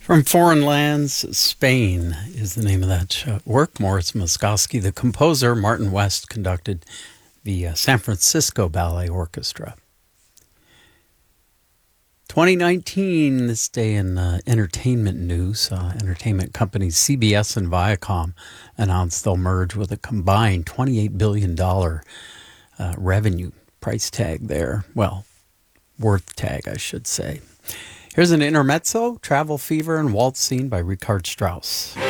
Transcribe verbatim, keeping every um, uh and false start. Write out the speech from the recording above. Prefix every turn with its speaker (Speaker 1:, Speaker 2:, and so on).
Speaker 1: From Foreign Lands, Spain is the name of that show. work. Morris Moskowski, the composer. Martin West conducted the uh, San Francisco Ballet Orchestra. twenty nineteen, this day in uh, entertainment news, uh, entertainment companies C B S and Viacom announced they'll merge with a combined twenty-eight billion dollars uh, revenue price tag there. Well, worth tag, I should say. Here's an intermezzo, Travel Fever and Waltz Scene by Richard Strauss.